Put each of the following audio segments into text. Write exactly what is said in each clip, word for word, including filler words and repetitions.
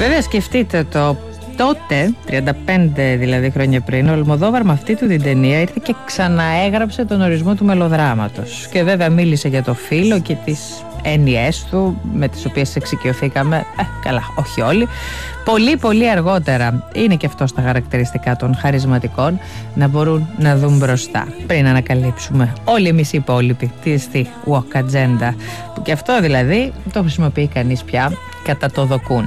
Βέβαια, σκεφτείτε το. Τότε, τριάντα πέντε δηλαδή χρόνια πριν, ο Αλμοδόβαρ με αυτή του την ταινία ήρθε και ξαναέγραψε τον ορισμό του μελοδράματος. Και βέβαια μίλησε για το φύλο και τις έννοιές του, με τις οποίες εξοικειωθήκαμε, ε, καλά, όχι όλοι, πολύ πολύ αργότερα. Είναι και αυτό στα χαρακτηριστικά των χαρισματικών, να μπορούν να δουν μπροστά, πριν ανακαλύψουμε όλοι εμείς οι υπόλοιποι τι εστί walk agenda, που και αυτό δηλαδή το χρησιμοποιεί κανείς πια κατά το δοκούν.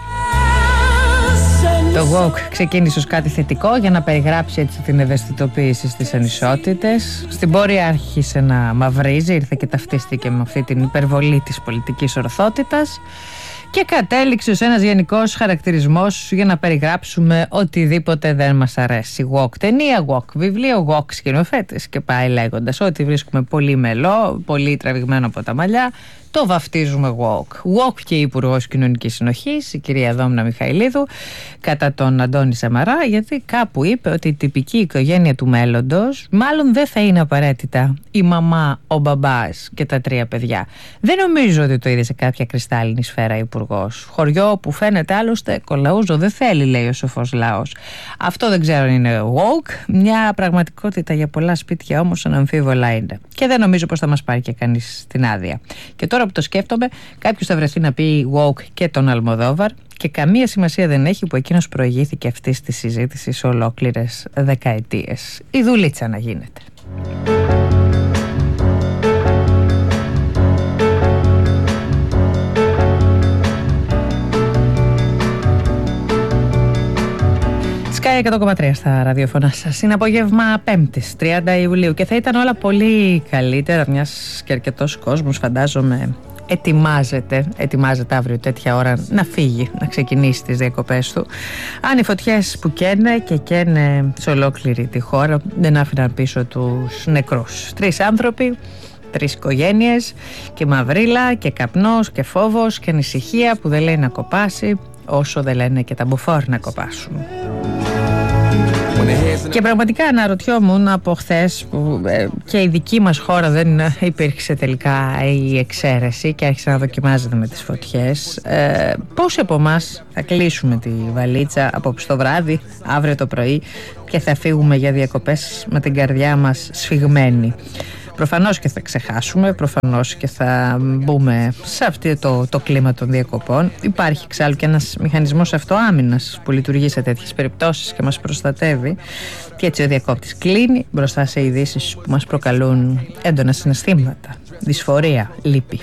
Το walk ξεκίνησε ως κάτι θετικό για να περιγράψει έτσι την ευαισθητοποίηση στις ανισότητες. Στην πορεία άρχισε να μαυρίζει, ήρθε και ταυτίστηκε με αυτή την υπερβολή της πολιτικής ορθότητας και κατέληξε ως ένας γενικός χαρακτηρισμός για να περιγράψουμε οτιδήποτε δεν μας αρέσει. Walk ταινία, walk βιβλίο, walk σκηνοθέτης και πάει λέγοντας. Ό,τι βρίσκουμε πολύ μελό, πολύ τραβηγμένο από τα μαλλιά, το βαφτίζουμε walk. Walk και η Υπουργός Κοινωνικής Συνοχής, η κυρία Δόμνα Μιχαηλίδου, κατά τον Αντώνη Σαμαρά, γιατί κάπου είπε ότι η τυπική οικογένεια του μέλλοντος μάλλον δεν θα είναι απαραίτητα η μαμά, ο μπαμπάς και τα τρία παιδιά. Δεν νομίζω ότι το είδε σε κάποια κρυστάλλινη σφαίρα Υπουργός. Χωριό που φαίνεται άλλωστε κολαούζο δεν θέλει, λέει ο σοφός λαός. Αυτό δεν ξέρω αν είναι walk. Μια πραγματικότητα για πολλά σπίτια όμως αναμφίβολα είναι. Και δεν νομίζω πως θα μας πάρει και κανείς την άδεια. Και τώρα που το σκέφτομαι, κάποιος θα βρεθεί να πει walk και τον Αλμοδόβαρ και καμία σημασία δεν έχει που εκείνος προηγήθηκε αυτής της συζήτησης ολόκληρες δεκαετίες. Η δουλίτσα να γίνεται. Sky εκατό κόμμα τρία στα ραδιοφωνά σας. Είναι απόγευμα Πέμπτης, τριάντα Ιουλίου, και θα ήταν όλα πολύ καλύτερα, μιας και αρκετός κόσμος, φαντάζομαι, ετοιμάζεται, ετοιμάζεται αύριο τέτοια ώρα να φύγει, να ξεκινήσει τις διακοπές του, αν οι φωτιές που καίνε και καίνε σε ολόκληρη τη χώρα δεν άφηναν πίσω τους νεκρούς. Τρεις άνθρωποι, τρεις οικογένειες, και μαυρίλα και καπνός και φόβος και ανησυχία που δεν λέει να κοπάσει όσο δεν λένε και τα μποφόρ να κοπάσουν. Και πραγματικά αναρωτιόμουν από χθες που ε, και η δική μας χώρα δεν υπήρξε τελικά η εξαίρεση και άρχισε να δοκιμάζεται με τις φωτιές, ε, πόσοι από εμάς θα κλείσουμε τη βαλίτσα απόψε το βράδυ, αύριο το πρωί, και θα φύγουμε για διακοπές με την καρδιά μας σφιγμένη. Προφανώς και θα ξεχάσουμε, προφανώς και θα μπούμε σε αυτό το, το κλίμα των διακοπών. Υπάρχει εξάλλου και ένας μηχανισμός αυτοάμυνας που λειτουργεί σε τέτοιες περιπτώσεις και μας προστατεύει. Και έτσι ο διακόπτης κλείνει μπροστά σε ειδήσεις που μας προκαλούν έντονα συναισθήματα, δυσφορία, λύπη.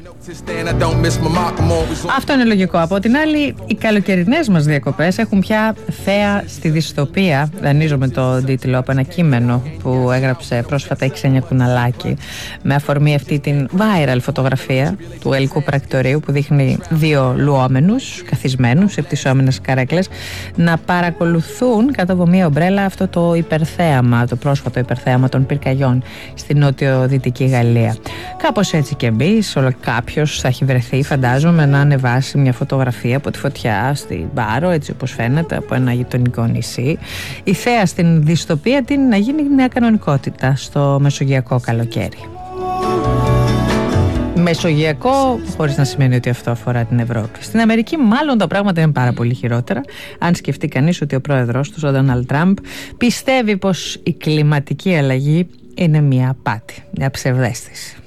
Αυτό είναι λογικό. Από την άλλη, οι καλοκαιρινές μας διακοπές έχουν πια θέα στη δυστοπία. Δανείζομαι το τίτλο από ένα κείμενο που έγραψε πρόσφατα η Ξένια Κουναλάκη με αφορμή αυτή την viral φωτογραφία του Ελικού Πρακτορείου που δείχνει δύο λουόμενους καθισμένους σε πτυσσόμενες καρέκλες να παρακολουθούν κάτω από μία ομπρέλα αυτό το υπερθέαμα, το πρόσφατο υπερθέαμα των πυρκαγιών στη νότιο-δυτική Γαλλία. Κάπως έτσι και εμείς, όλο κάποιο Ποιος θα έχει βρεθεί, φαντάζομαι, να ανεβάσει μια φωτογραφία από τη φωτιά στην Πάρο, έτσι όπως φαίνεται, από ένα γειτονικό νησί. Η θέα στην δυστοπία την να γίνει μια κανονικότητα στο μεσογειακό καλοκαίρι. Μεσογειακό, χωρίς να σημαίνει ότι αυτό αφορά την Ευρώπη. Στην Αμερική, μάλλον τα πράγματα είναι πάρα πολύ χειρότερα. Αν σκεφτεί κανείς ότι ο πρόεδρος του, ο Ντόναλντ Τραμπ, πιστεύει πως η κλιματική αλλαγή είναι μια απάτη, μια ψευδαίσθηση.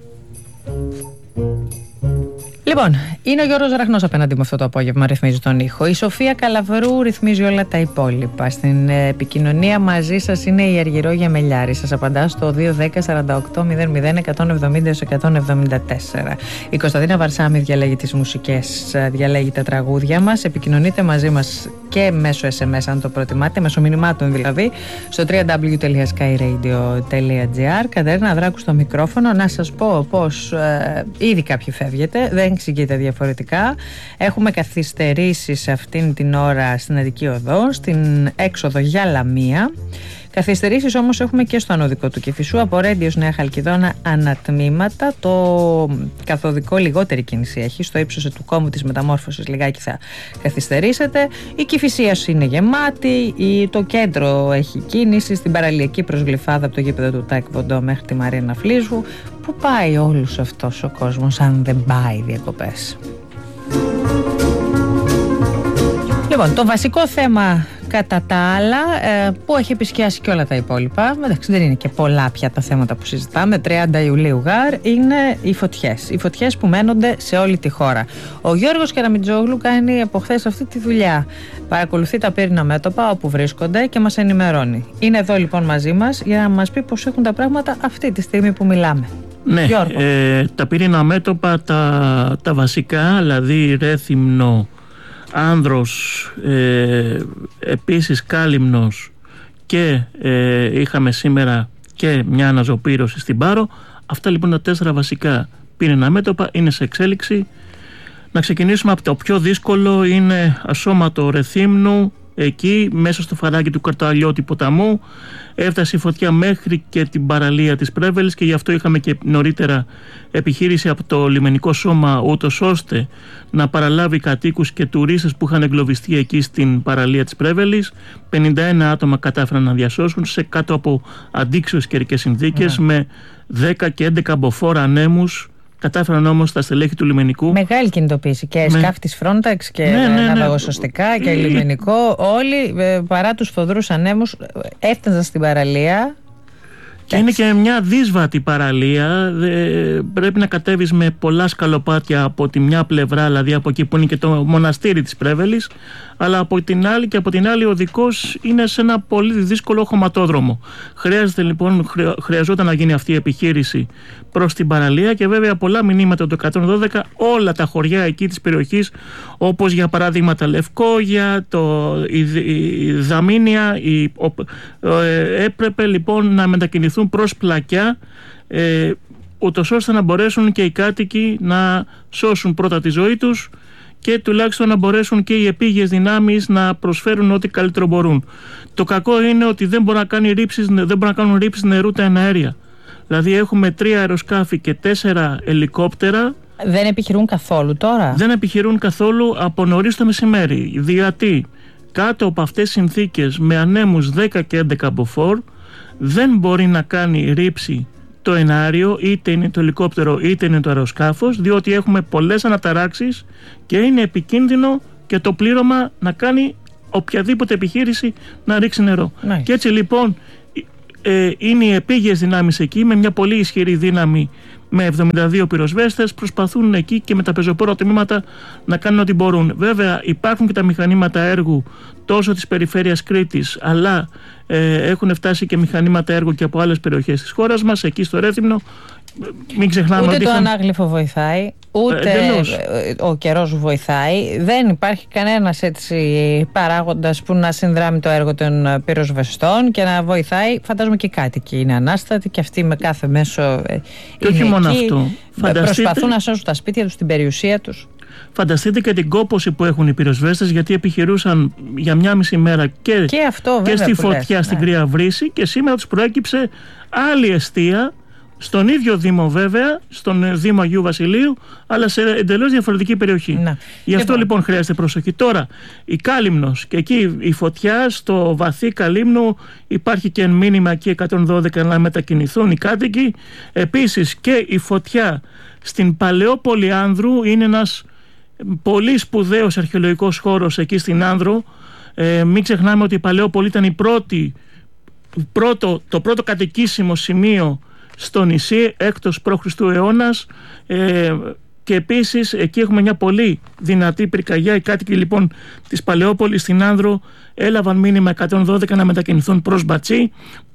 Λοιπόν, είναι ο Γιώργος Ραχνός απέναντι με αυτό το απόγευμα, ρυθμίζει τον ήχο. Η Σοφία Καλαβρού ρυθμίζει όλα τα υπόλοιπα. Στην επικοινωνία μαζί σας είναι η Αργυρό Γεμελιάρη. Σας απαντά στο δύο δέκα σαράντα οκτώ μηδέν μηδέν εκατόν εβδομήντα εκατόν εβδομήντα τέσσερα. Η Κωνσταντίνα Βαρσάμι διαλέγει τις μουσικές, διαλέγει τα τραγούδια μας. Επικοινωνείτε μαζί μας και μέσω ες εμ ες αν το προτιμάτε, μέσω μηνυμάτων δηλαδή, στο double-u double-u double-u τελεία skyradio τελεία gr. Κατερίνα Δράκου στο μικρόφωνο. Να σας πω πως ε, ήδη κάποιοι φεύγετε, δεν εξηγείται διαφορετικά. Έχουμε καθυστερήσεις αυτήν την ώρα στην Αττική Οδό, στην έξοδο για Λαμία. Καθυστερήσεις όμως έχουμε και στο ανωδικό του Κηφισού, από Ρέντιος Νέα Χαλκιδόνα ανατμήματα. Το καθοδικό λιγότερη κίνηση έχει, στο ύψος του κόμβου της Μεταμόρφωσης λιγάκι θα καθυστερήσετε. Η Κηφισίας είναι γεμάτη, το κέντρο έχει κίνηση, στην παραλιακή προσγλυφάδα από το γήπεδο του ΤΑΚ Βοντό μέχρι τη Μαρίνα Φλίσβου. Πού πάει όλος αυτός ο κόσμος αν δεν πάει διακοπές? Λοιπόν, το βασικό θέμα κατά τα άλλα, ε, που έχει επισκιάσει και όλα τα υπόλοιπα, εντάξει, δεν είναι και πολλά πια τα θέματα που συζητάμε, τριάντα Ιουλίου γάρ, είναι οι φωτιές. Οι φωτιές που μένονται σε όλη τη χώρα. Ο Γιώργος Κεραμιτζόγλου κάνει από χθες αυτή τη δουλειά. Παρακολουθεί τα πύρινα μέτωπα όπου βρίσκονται και μας ενημερώνει. Είναι εδώ λοιπόν μαζί μας για να μας πει πώς έχουν τα πράγματα αυτή τη στιγμή που μιλάμε. Ναι, ε, τα πύρινα μέτωπα, τα, τα βασικά, δηλαδή Ρέθυμνο, Άνδρος, ε, επίσης Κάλυμνος και ε, είχαμε σήμερα και μια αναζωπήρωση στην Πάρο. Αυτά λοιπόν τα τέσσερα βασικά πύρινα μέτωπα είναι σε εξέλιξη. Να ξεκινήσουμε από το πιο δύσκολο, είναι ασώματο Ρεθύμνου. Εκεί μέσα στο φαράγγι του Καρταλιώτη ποταμού έφτασε η φωτιά μέχρι και την παραλία της Πρέβελης και γι' αυτό είχαμε και νωρίτερα επιχείρηση από το λιμενικό σώμα, ούτως ώστε να παραλάβει κατοίκους και τουρίστες που είχαν εγκλωβιστεί εκεί στην παραλία της Πρέβελης. πενήντα ένα άτομα κατάφεραν να διασώσουν σε κάτω από αντίξωες καιρικές συνθήκες, yeah. με δέκα και έντεκα μποφόρα ανέμους. Κατάφεραν όμως τα στελέχη του λιμενικού. Μεγάλη κινητοποίηση και με... σκάφη της Frontex και ναι, ναι, ναι. ναυαγοσωστικά και λιμενικό. Όλοι παρά τους φοδρούς ανέμους έφτασαν στην παραλία. Και είναι και μια δύσβατη παραλία. Πρέπει να κατέβεις με πολλά σκαλοπάτια από τη μια πλευρά, δηλαδή από εκεί που είναι και το μοναστήρι της Πρέβελης, αλλά από την άλλη και από την άλλη ο οδικός είναι σε ένα πολύ δύσκολο χωματόδρομο. Χρειάζεται λοιπόν, χρειαζόταν να γίνει αυτή η επιχείρηση προς την παραλία και βέβαια πολλά μηνύματα του εκατόν δώδεκα, όλα τα χωριά εκεί της περιοχής, όπως για παράδειγμα τα Λευκόγια, το, η, η Δαμήνια, η, ο, ε, έπρεπε λοιπόν να μετακινηθούν προς Πλακιά, ε, ούτως ώστε να μπορέσουν και οι κάτοικοι να σώσουν πρώτα τη ζωή τους και τουλάχιστον να μπορέσουν και οι επίγειες δυνάμεις να προσφέρουν ό,τι καλύτερο μπορούν. Το κακό είναι ότι δεν μπορούν να, κάνει ρήψεις, δεν μπορούν να κάνουν ρήψεις νερού τα εναέρια. Δηλαδή έχουμε τρία αεροσκάφη και τέσσερα ελικόπτερα. Δεν επιχειρούν καθόλου τώρα? Δεν επιχειρούν καθόλου από νωρίς το μεσημέρι, γιατί κάτω από αυτές τις συνθήκες με ανέμους δέκα και έντεκα μποφόρ δεν μπορεί να κάνει ρήψη το εναέριο, είτε είναι το ελικόπτερο είτε είναι το αεροσκάφος, διότι έχουμε πολλές αναταράξεις και είναι επικίνδυνο και το πλήρωμα να κάνει οποιαδήποτε επιχείρηση να ρίξει νερό. Ναι. Και έτσι λοιπόν ε, είναι οι επίγειες δυνάμεις εκεί με μια πολύ ισχυρή δύναμη, με εβδομήντα δύο πυροσβέστες, προσπαθούν εκεί και με τα πεζοπόρα τμήματα να κάνουν ό,τι μπορούν. Βέβαια υπάρχουν και τα μηχανήματα έργου τόσο της περιφέρειας Κρήτης, αλλά ε, έχουν φτάσει και μηχανήματα έργου και από άλλες περιοχές της χώρας μας, εκεί στο Ρέθυμνο. Μην ξεχνάμε ούτε ότι το είχαν... ανάγλυφο βοηθάει, ούτε ε, ο καιρός βοηθάει. Δεν υπάρχει κανένας έτσι παράγοντας που να συνδράμει το έργο των πυροσβεστών και να βοηθάει. Φαντάζομαι και οι κάτοικοι είναι ανάστατοι και αυτοί με κάθε μέσο ε, και όχι μόνο εκεί, αυτό. Φανταστείτε... προσπαθούν να σώσουν τα σπίτια τους, την περιουσία τους. Φανταστείτε και την κόπωση που έχουν οι πυροσβέστες, γιατί επιχειρούσαν για μια μισή μέρα και, και, αυτό, και στη φωτιά λες, στην ναι. Κρύα Βρύση, και σήμερα τους προέκυψε άλλη εστία στον ίδιο Δήμο, βέβαια, στον Δήμο Αγίου Βασιλείου, αλλά σε εντελώς διαφορετική περιοχή. Να. Γι' αυτό λοιπόν. λοιπόν χρειάζεται προσοχή. Τώρα, η Κάλυμνος και εκεί η φωτιά, στο βαθύ Καλύμνου υπάρχει και μήνυμα εκεί εκατόν δώδεκα να μετακινηθούν οι κάτοικοι. Επίσης και η φωτιά στην Παλαιόπολη Άνδρου είναι ένας πολύ σπουδαίος αρχαιολογικός χώρος εκεί στην Άνδρο. Ε, μην ξεχνάμε ότι η Παλαιόπολη ήταν η πρώτη, πρώτο, το πρώτο κατοικήσιμο σημείο στο νησί, έκτος π.Χ. αιώνας, ε, και επίσης εκεί έχουμε μια πολύ δυνατή πυρκαγιά. Οι κάτοικοι λοιπόν της Παλαιόπολης στην Άνδρο έλαβαν μήνυμα εκατόν δώδεκα να μετακινηθούν προς Μπατσί.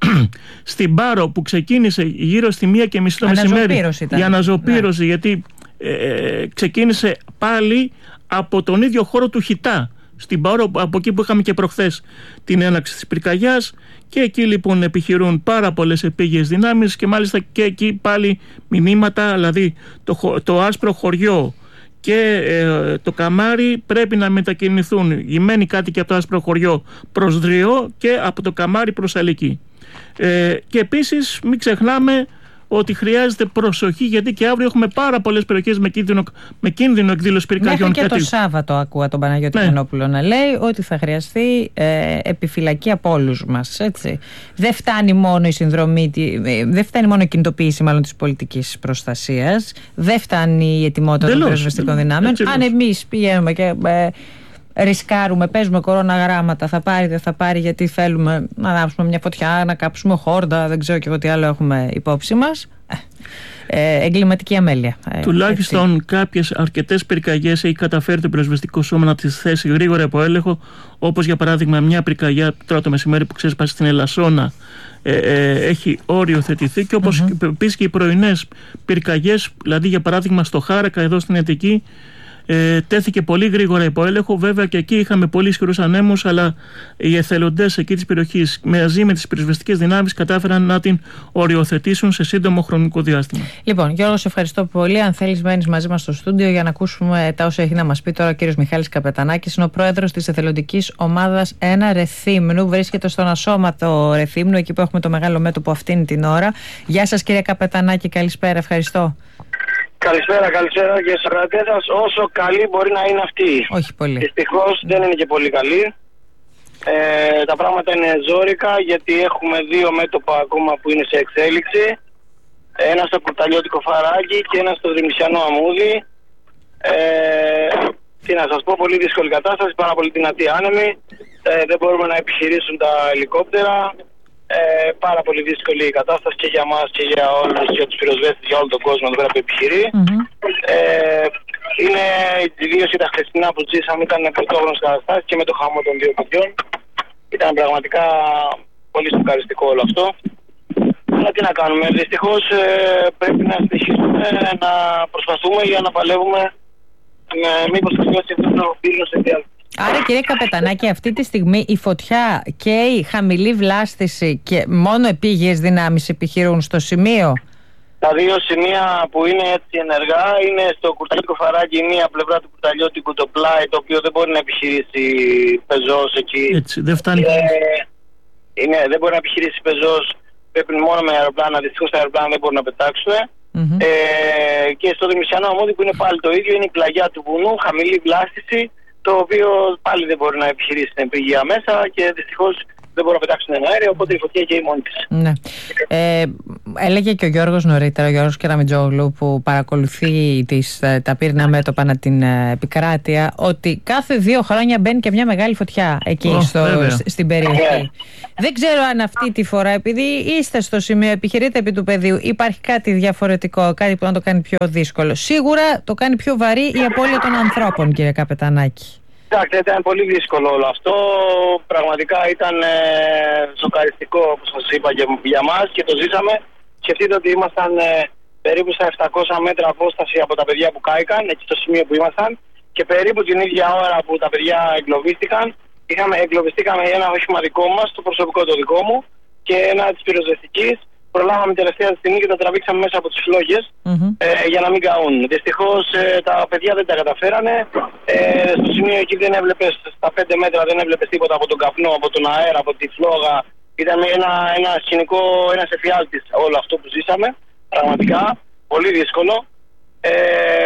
Στην Πάρο που ξεκίνησε γύρω στη μία και μισή το μεσημέρι η αναζωπήρωση, ναι. γιατί ε, ξεκίνησε πάλι από τον ίδιο χώρο του Χιτά στην Πάρο, από εκεί που είχαμε και προχθές την έναρξη της πυρκαγιάς, και εκεί λοιπόν επιχειρούν πάρα πολλές επίγειες δυνάμεις και μάλιστα και εκεί πάλι μηνύματα, δηλαδή το, το άσπρο χωριό και ε, το Καμάρι πρέπει να μετακινηθούν οι μένοι κάτοικοι από το άσπρο χωριό προς Δριό και από το Καμάρι προς Αλική. Ε, και επίσης μην ξεχνάμε ότι χρειάζεται προσοχή, γιατί και αύριο έχουμε πάρα πολλές περιοχές με κίνδυνο, με κίνδυνο εκδήλωση πυρκαγιών. Μέχρι και το Σάββατο ακούω τον Παναγιώτη ναι. Μενόπουλο να λέει ότι θα χρειαστεί ε, επιφυλακή από όλους μας. Έτσι. Δεν φτάνει μόνο η συνδρομή, ε, δεν φτάνει μόνο η κινητοποίηση μάλλον της πολιτικής προστασίας, δεν φτάνει η ετοιμότητα των πυροσβεστικών δυνάμεων. Αν εμείς πηγαίνουμε και... Ε, ρισκάρουμε, παίζουμε κοροναγράμματα, θα πάρει, δεν θα πάρει, γιατί θέλουμε να ανάψουμε μια φωτιά, να κάψουμε χόρτα, δεν ξέρω και εγώ τι άλλο έχουμε υπόψη μας. Ε, εγκληματική αμέλεια. Τουλάχιστον κάποιες αρκετές πυρκαγιές έχει καταφέρει το πυροσβεστικό σώμα να τις θέσει γρήγορα υπό έλεγχο, όπως για παράδειγμα μια πυρκαγιά τώρα το μεσημέρι που ξέσπασε στην Ελασσόνα ε, ε, έχει όριοθετηθεί, και όπως mm-hmm. επίσης και οι πρωινές πυρκαγιές, δηλαδή για παράδειγμα στο Χάρακα εδώ στην Αττική, Ε, τέθηκε πολύ γρήγορα υπό έλεγχο. Βέβαια και εκεί είχαμε πολύ ισχυρούς ανέμους, αλλά οι εθελοντές εκεί της περιοχής μαζί με τις πυροσβεστικές δυνάμεις κατάφεραν να την οριοθετήσουν σε σύντομο χρονικό διάστημα. Λοιπόν, Γιώργο, σε ευχαριστώ πολύ. Αν θέλεις, μένεις μαζί μας στο στούντιο για να ακούσουμε τα όσα έχει να μας πει τώρα ο κύριος Μιχάλης Καπετανάκης. Είναι ο πρόεδρος της εθελοντικής ομάδας ένα Ρεθύμνου. Βρίσκεται στον Ασώματο Ρεθύμνου, εκεί που έχουμε το μεγάλο μέτωπο αυτήν την ώρα. Γεια σας, κύριε Καπετανάκη, καλησπέρα. Ευχαριστώ. Καλησπέρα, καλησπέρα και στους ακροατές σας. Όσο καλή μπορεί να είναι αυτή. Όχι πολύ. Δυστυχώς δεν είναι και πολύ καλή. Ε, τα πράγματα είναι ζόρικα, γιατί έχουμε δύο μέτωπα ακόμα που είναι σε εξέλιξη. Ένα στο Κουρταλιώτικο Φαράγγι και ένα στο Δρυμισιανό Αμμούδι. Ε, τι να σας πω, πολύ δύσκολη κατάσταση, πάρα πολύ δυνατή άνεμη. Ε, δεν μπορούμε να επιχειρήσουν τα ελικόπτερα. Ε, πάρα πολύ δύσκολη η κατάσταση και για μας και για όλους, για τους πυροσβέστες, για όλο τον κόσμο εδώ πέρα που επιχειρεί. Mm-hmm. Ε, είναι ιδίως και τα χθεσινά που ζήσαμε, ήταν πρωτόγνωρες καταστάσεις και με το χαμό των δύο παιδιών. Ήταν πραγματικά πολύ σοκαριστικό όλο αυτό. Αλλά τι να κάνουμε, δυστυχώς ε, πρέπει να συνεχίσουμε να προσπαθούμε για να παλεύουμε με μήπως τελειώσει αυτό το πύρινο σε διάλυση. Άρα, κύριε Καπετανάκη, αυτή τη στιγμή η φωτιά και η χαμηλή βλάστηση και μόνο επίγειες δυνάμεις επιχειρούν στο σημείο. Τα δύο σημεία που είναι έτσι ενεργά είναι στο Κουρταλιώτικο Φαράγγι, η μία πλευρά του Κουρταλιώτικου, το πλάι, το οποίο δεν μπορεί να επιχειρήσει πεζός εκεί. Έτσι, δεν φτάνει. Ε, είναι, δεν μπορεί να επιχειρήσει πεζός, πρέπει μόνο με αεροπλάνα. Δυστυχώς τα αεροπλάνα δεν μπορούν να πετάξουν. Mm-hmm. Ε, και στο Δρυμισιανό Αμμούδι που είναι πάλι το ίδιο, είναι η πλαγιά του βουνού, χαμηλή βλάστηση, το οποίο πάλι δεν μπορεί να επιχειρήσει την επίγεια μέσα και δυστυχώς δεν μπορεί να πετάξουν ένα αέριο, οπότε η φωτιά καίει μόνη της. Ναι. Ε, έλεγε και ο Γιώργος νωρίτερα, ο Γιώργος Κεραμιτζόγλου, που παρακολουθεί τις, τα πύρνα μέτωπα ανά την επικράτεια, ότι κάθε δύο χρόνια μπαίνει και μια μεγάλη φωτιά εκεί oh, στο, στην περιοχή. Yeah. Δεν ξέρω αν αυτή τη φορά, επειδή είστε στο σημείο, επιχειρείτε επί του πεδίου, υπάρχει κάτι διαφορετικό, κάτι που να το κάνει πιο δύσκολο. Σίγουρα το κάνει πιο βαρύ η απώλεια των ανθρώπων, κύριε Καπετανάκη. Εντάξει, ήταν πολύ δύσκολο όλο αυτό. Πραγματικά ήταν ε, σοκαριστικό, όπως σας είπα, και για μας και το ζήσαμε. Σκεφτείτε ότι ήμασταν ε, περίπου στα επτακόσια μέτρα απόσταση από τα παιδιά που κάηκαν, εκεί στο σημείο που ήμασταν, και περίπου την ίδια ώρα που τα παιδιά εγκλωβίστηκαν, είχαμε, εγκλωβιστήκαμε ένα όχημα δικό μας, το προσωπικό το δικό μου, και ένα της πυροσβεστικής. Προλάβαμε τελευταία στιγμή και τα τραβήξαμε μέσα από τις φλόγες mm-hmm. ε, για να μην καούν. Δυστυχώς ε, τα παιδιά δεν τα καταφέρανε. Ε, στο σημείο εκεί δεν έβλεπες, στα πέντε μέτρα δεν έβλεπες τίποτα από τον καπνό, από τον αέρα, από τη φλόγα. Ήταν ένα, ένα σκηνικό, ένας εφιάλτης όλο αυτό που ζήσαμε. Πραγματικά, πολύ δύσκολο. Ε,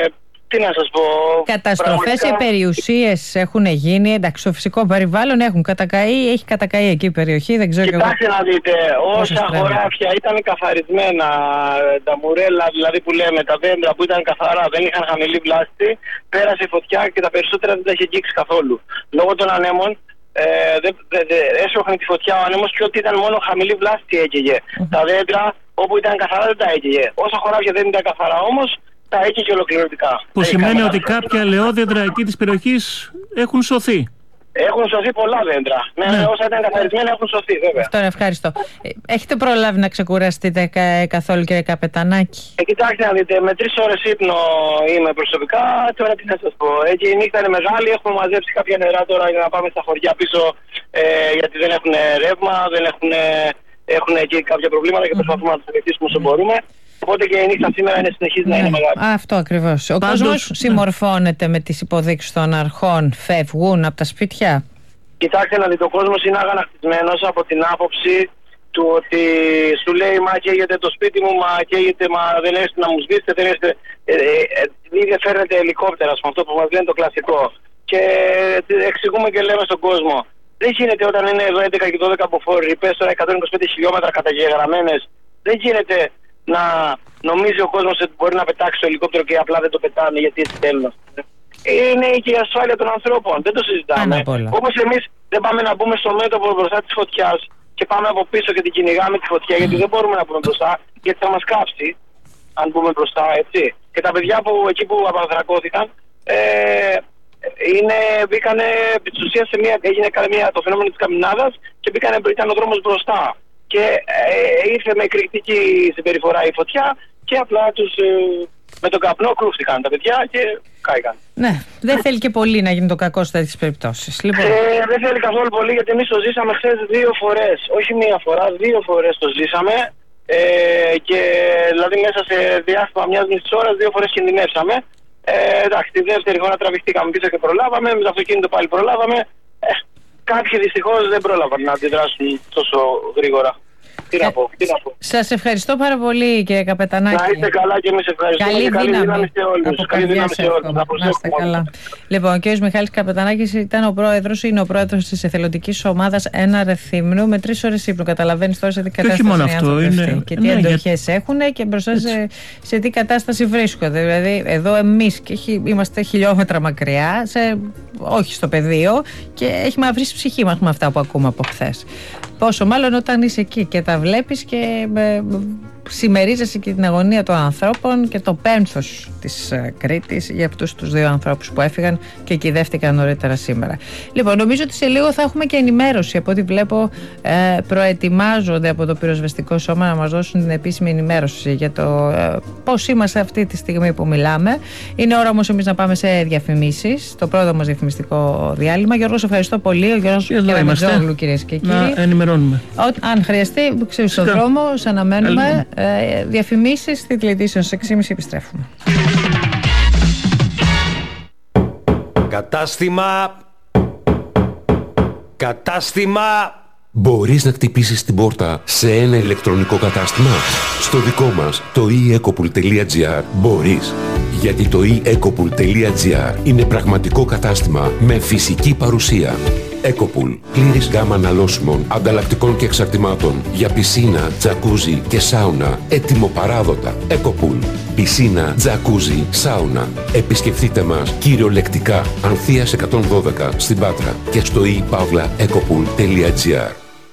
Τι να σας πω. Καταστροφές ή περιουσίες έχουν γίνει. Εντάξει, στο φυσικό περιβάλλον έχουν κατακαεί, έχει κατακαεί εκεί η περιοχή. Δεν ξέρω. Κοιτάξτε εγώ... να δείτε, όσα χωράφια ήταν καθαρισμένα, τα μουρέλα δηλαδή που λέμε, τα δέντρα που ήταν καθαρά, δεν είχαν χαμηλή βλάστη, πέρασε η φωτιά και τα περισσότερα δεν τα είχε αγγίξει καθόλου. Λόγω των ανέμων ε, δε, δε, δε, έσωχνε τη φωτιά ο ανέμος και ό,τι ήταν μόνο χαμηλή βλάστη έκαιγε. Mm-hmm. Τα δέντρα όπου ήταν καθαρά δεν τα έκαιγε. Όσα χωράφια δεν ήταν καθαρά όμως, τα έχει και ολοκληρωτικά. Που σημαίνει ότι κάποια λεόδεντρα εκεί της περιοχής έχουν σωθεί. Έχουν σωθεί πολλά δέντρα. Ναι, ναι. Όσα ήταν καθαρισμένα έχουν σωθεί, βέβαια. Αυτό είναι ευχάριστο. Έχετε προλάβει να ξεκουραστείτε καθόλου, κύριε Καπετανάκη? Ε, κοιτάξτε να δείτε, με τρεις ώρες ύπνο είμαι προσωπικά. Τώρα τι να σας πω. Έτσι η νύχτα είναι μεγάλη. Έχουμε μαζέψει κάποια νερά τώρα για να πάμε στα χωριά πίσω, ε, γιατί δεν έχουν ρεύμα, δεν έχουν, έχουν εκεί κάποια προβλήματα και προσπαθούμε να τους βοηθήσουμε όσο μπορούμε. Οπότε και η νύχτα σήμερα είναι συνεχίζει ναι. να είναι μεγάλη. Αυτό ακριβώς. Ο Πάντως, κόσμος ναι. συμμορφώνεται με τις υποδείξεις των αρχών, φεύγουν από τα σπίτια? Κοιτάξτε να δείτε, ο κόσμος είναι αγανακτισμένος από την άποψη του ότι σου λέει μα καίγεται το σπίτι μου, μα καίγεται, μα δεν έρχεστε να μου σβήσετε, δεν έρχεστε. Ε, ε, ε, ήδη φέρνετε ελικόπτερα, με αυτό που μας λένε το κλασικό. Και εξηγούμε και λέμε στον κόσμο. Δεν γίνεται όταν είναι εδώ έντεκα και δώδεκα αποφόροι, πες τώρα εκατόν είκοσι πέντε χιλιόμετρα καταγεγραμμένες, δεν γίνεται να νομίζει ο κόσμος ότι μπορεί να πετάξει το ελικόπτερο και απλά δεν το πετάνε γιατί έτσι θέλουν. είναι και η ασφάλεια των ανθρώπων. Δεν το συζητάμε. Όπως εμείς δεν πάμε να μπούμε στο μέτωπο μπροστά της φωτιάς και πάμε από πίσω και την κυνηγάμε τη φωτιά, γιατί δεν μπορούμε να μπούμε μπροστά, γιατί θα μας κάψει αν μπούμε μπροστά, έτσι. Και τα παιδιά που εκεί που απανθρακώθηκαν, ε, είναι, μπήκανε, επί της ουσίας, σε μια, έγινε μια, το φαινόμενο της καμινάδας και μπήκανε, ήταν ο δρόμος μπροστά. Και ε, ήρθε με εκρηκτική συμπεριφορά η φωτιά και απλά τους, ε, με τον καπνό κρούφτηκαν τα παιδιά και κάηκαν. Ναι, δεν θέλει και πολύ να γίνει το κακό σε τέτοιες περιπτώσεις. Λοιπόν. Ε, δεν θέλει καθόλου πολύ, γιατί εμείς το ζήσαμε χθες δύο φορές. Όχι μία φορά, δύο φορές το ζήσαμε. Ε, και δηλαδή μέσα σε διάστημα μιας μισής ώρας δύο φορές κινδυνεύσαμε. Ε, εντάξει, τη δεύτερη φορά τραβηχτήκαμε πίσω και προλάβαμε. Με το αυτοκίνητο πάλι προλάβαμε. Ε, κάποιοι δυστυχώς δεν πρόλαβαν να αντιδράσουν τόσο γρήγορα. Τι να πω, τι να πω. Σας ευχαριστώ πάρα πολύ, κύριε Καπετανάκη. Να είστε καλά και εμείς ευχαριστούμε. Καλή, καλή δύναμη. δύναμη σε όλους. Καλή δύναμη σε όλους. Να είστε καλά. Λοιπόν, ο κύριος Μιχάλης Καπετανάκης ήταν ο πρόεδρος, είναι ο πρόεδρος της εθελοντικής ομάδας Ένα Ρεθύμνου με τρεις ώρες ύπνου. Καταλαβαίνεις τώρα σε τι κατάσταση είναι οι άνθρωποι αυτοί και τι εντοχές για... έχουν και μπροστά σε, σε τι κατάσταση βρίσκονται. Δηλαδή, εδώ εμείς είμαστε χιλιόμετρα μακριά, σε, όχι στο πεδίο, και έχει μαυρίσει ψυχή μας με αυτά που ακούμε από χθες. Πόσο μάλλον όταν είσαι εκεί και τα βλέπεις και ε, συμμερίζεσαι και την αγωνία των ανθρώπων και το πένθος της ε, Κρήτης για αυτούς τους δύο ανθρώπους που έφυγαν και κυδεύτηκαν νωρίτερα σήμερα. Λοιπόν, νομίζω ότι σε λίγο θα έχουμε και ενημέρωση. Από ό,τι βλέπω, ε, προετοιμάζονται από το πυροσβεστικό σώμα να μας δώσουν την επίσημη ενημέρωση για το ε, πώς είμαστε αυτή τη στιγμή που μιλάμε. Είναι ώρα όμως εμείς να πάμε σε διαφημίσεις, το πρώτο μας διαφημιστικό διάλειμμα. Γιώργο, ευχαριστώ πολύ. Ο Γιώργος Κεραμετζόγλου, κυρίες και κύριοι. Ό, αν χρειαστεί, ξέρω στον δρόμο, σε αναμένουμε. Ε, διαφημίσεις, τίτλοι σε έξι και μισή επιστρέφουμε. Κατάστημα. Κατάστημα. Μπορείς να χτυπήσεις την πόρτα σε ένα ηλεκτρονικό κατάστημα? Στο δικό μας, το e ecopool τελεία gr, μπορείς. Γιατί το e ecopool τελεία gr είναι πραγματικό κατάστημα με φυσική παρουσία. Ecopool, πλήρης γάμα αναλώσιμων, ανταλλακτικών και εξαρτημάτων για πισίνα, τζακούζι και σάουνα, έτοιμο παράδοτα. Ecopool, πισίνα, τζακούζι, σάουνα. Επισκεφτείτε μας κυριολεκτικά Ανθείας εκατόν δώδεκα στην Πάτρα και στο e pavla ecopool τελεία gr.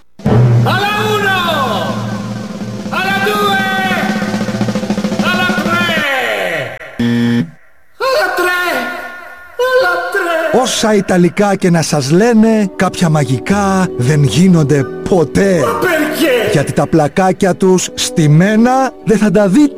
Όσα Ιταλικά και να σας λένε, κάποια μαγικά δεν γίνονται ποτέ. Γιατί τα πλακάκια τους στημένα δεν θα τα δείτε.